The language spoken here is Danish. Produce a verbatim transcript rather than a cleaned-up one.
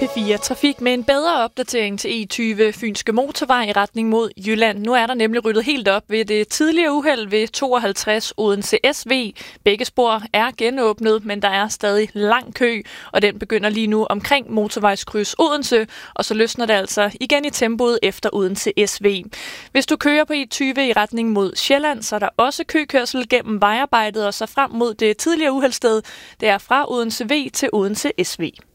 P fire Trafik med en bedre opdatering til E tyve Fynske Motorvej i retning mod Jylland. Nu er der nemlig ryddet helt op ved det tidligere uheld ved tooghalvtreds Odense S V. Begge spor er genåbnet, men der er stadig lang kø, og den begynder lige nu omkring motorvejskryds Odense, og så løsner det altså igen i tempoet efter Odense S V. Hvis du kører på E tyve i retning mod Sjælland, så er der også køkørsel gennem vejarbejdet og så frem mod det tidligere uheldsted. Det er fra Odense V til Odense S V.